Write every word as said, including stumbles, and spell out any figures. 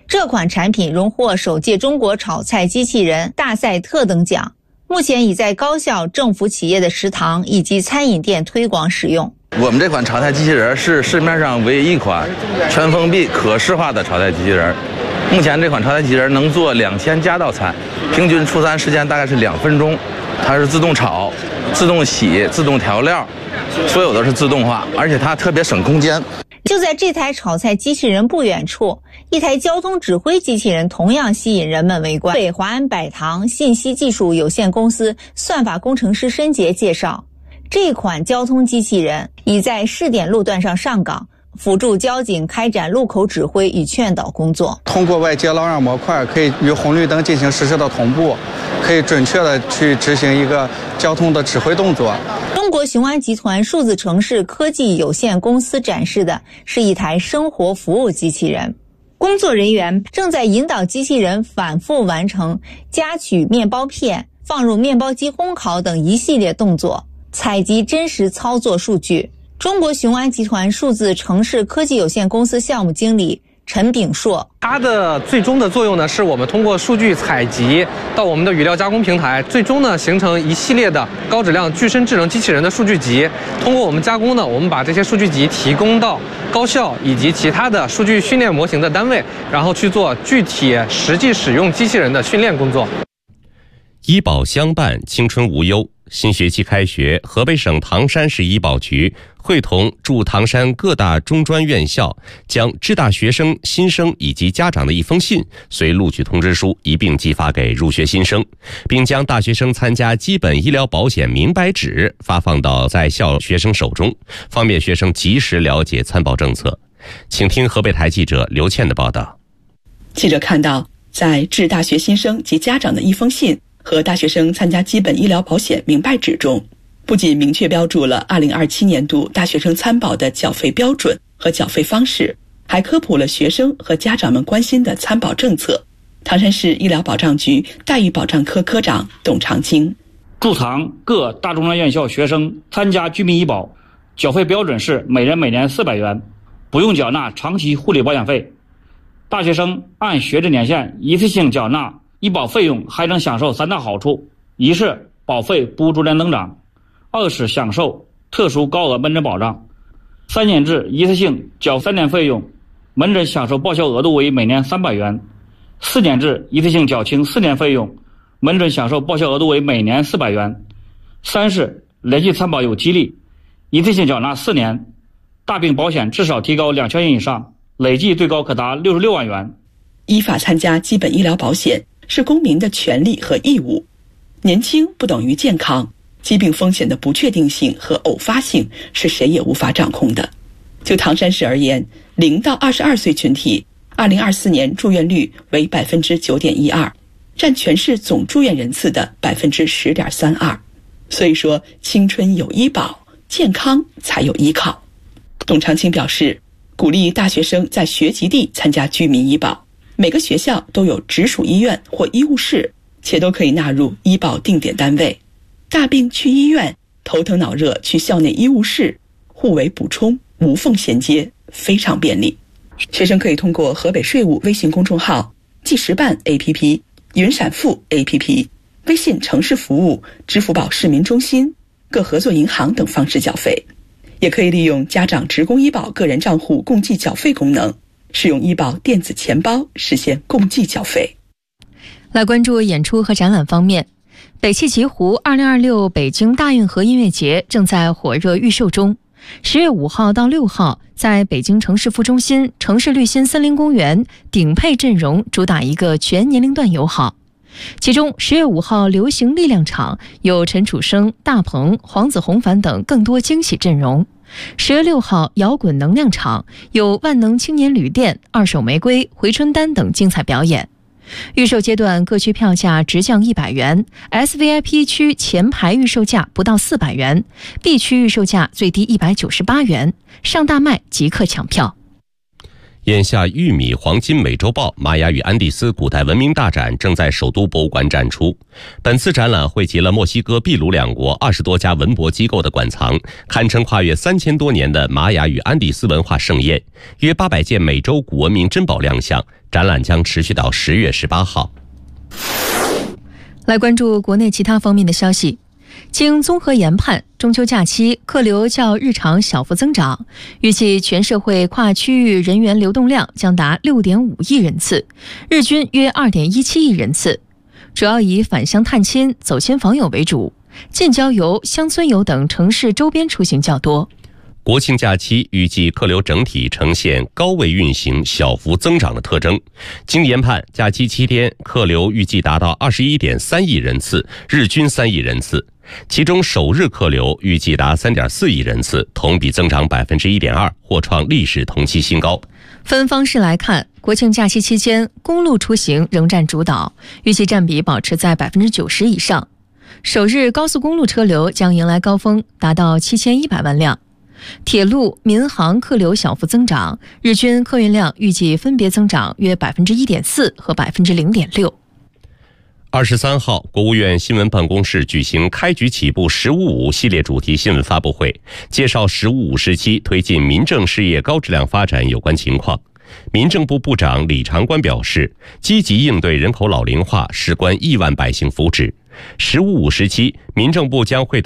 这款产品荣获首届中国炒菜机器人大赛特等奖，目前已在高校、政府企业的食堂以及餐饮店推广使用。 我们这款炒菜机器人是市面上唯一一款全封闭可视化的炒菜机器人。目前这款炒菜机器人能做两千加道菜，平均出餐时间大概是两分钟。它是自动炒、自动洗、自动调料，所有都是自动化，而且它特别省空间。 就在这台炒菜机器人不远处，一台交通指挥机器人同样吸引人们围观。北华安百堂信息技术有限公司算法工程师申杰介绍，这款交通机器人已在试点路段上上岗，辅助交警开展路口指挥与劝导工作。 通过外接劳让模块，可以与红绿灯进行实时的同步，可以准确的去执行一个交通的指挥动作。 中国雄安集团数字城市科技有限公司展示的是一台生活服务机器人，工作人员正在引导机器人反复完成夹取面包片、放入面包机烘烤等一系列动作，采集真实操作数据。中国雄安集团数字城市科技有限公司项目经理陈炳硕， 它的最终的作用呢，是我们通过数据采集到我们的语料加工平台，最终呢形成一系列的高质量具身智能机器人的数据集。通过我们加工呢，我们把这些数据集提供到高校以及其他的数据训练模型的单位，然后去做具体实际使用机器人的训练工作。 医保相伴，青春无忧。新学期开学，河北省唐山市医保局会同驻唐山各大中专院校，将致大学生、新生以及家长的一封信随录取通知书一并寄发给入学新生，并将大学生参加基本医疗保险明白纸发放到在校学生手中，方便学生及时了解参保政策。请听河北台记者刘倩的报道。 记者看到，在致大学新生及家长的一封信和大学生参加基本医疗保险明白纸中，不仅明确标注了二零二七年度大学生参保的缴费标准和缴费方式，还科普了学生和家长们关心的参保政策。唐山市医疗保障局待遇保障科科长董长青， 驻唐各大中专院校学生参加居民医保，缴费标准是每人每年四百元，不用缴纳长期护理保险费。大学生按学制年限一次性缴纳医保费用，还能享受三大好处：一是保费不逐年增长，二是享受特殊高额门诊保障，三年制一次性缴三年费用，门诊享受报销额度为每年三百元；四年制一次性缴清四年费用，门诊享受报销额度为每年四百元；三是连续参保有激励，一次性缴纳四年，大病保险至少提高两千元以上，累计最高可达六十六万元。 依法参加基本医疗保险是公民的权利和义务。年轻不等于健康，疾病风险的不确定性和偶发性是谁也无法掌控的。就唐山市而言，零到二十二岁群体二零二四年住院率为百分之九点一二，占全市总住院人次的百分之十点三二。所以说，青春有医保，健康才有依靠。董长青表示，鼓励大学生在学籍地参加居民医保，每个学校都有直属医院或医务室，且都可以纳入医保定点单位。大病去医院，头疼脑热去校内医务室，互为补充，无缝衔接，非常便利。学生可以通过河北税务微信公众号、记实办 A P P、云闪付 A P P、微信城市服务、支付宝市民中心、各合作银行等方式缴费，也可以利用家长职工医保个人账户共计缴费功能，使用医保电子钱包实现共计缴费。 来关注演出和展览方面，北汽奇湖二零二六北京大运河音乐节正在火热预售中。十月五号到六号，在北京城市副中心城市绿心森林公园，顶配阵容主打一个全年龄段友好。其中十月五号流行力量场有陈楚生、大鹏、黄子弘凡等更多惊喜阵容。十月六号摇滚能量场有万能青年旅店、二手玫瑰、回春丹等精彩表演。预售阶段各区票价直降一百元 ，S V I P 区前排预售价不到四百元 ，B 区预售价最低一百九十八元，上大麦即刻抢票。 眼下，玉米、黄金、美洲豹、玛雅与安第斯古代文明大展正在首都博物馆展出。本次展览汇集了墨西哥、秘鲁两国二十多家文博机构的馆藏，堪称跨越三千多年的玛雅与安第斯文化盛宴。约八百件美洲古文明珍宝亮相，展览将持续到十月十八号。 来关注国内其他方面的消息。经综合研判，中秋假期客流较日常小幅增长，预计全社会跨区域人员流动量将达 六点五亿人次，日均约 二点一七亿人次，主要以返乡探亲、走亲访友为主，近郊游、乡村游等城市周边出行较多。 国庆假期预计客流整体呈现高位运行、小幅增长的特征。经研判，假期七天客流预计达到 二十一点三亿人次，日均三亿人次。其中首日客流预计达 三点四亿人次，同比增长 百分之一点二， 或创历史同期新高。 分方式来看，国庆假期期间公路出行仍占主导，预计占比保持在 百分之九十 以上。首日高速公路车流将迎来高峰，达到七千一百万辆。铁路、民航客流小幅增长，日均客运量预计分别增长约 百分之一点四 和 百分之零点六。 二十三号，国务院新闻办公室举行开局起步“十五五”系列主题新闻发布会，介绍“十五五”时期推进民政事业高质量发展有关情况。民政部部长李长官表示，积极应对人口老龄化，事关亿万百姓福祉。“十五五”时期，民政部将会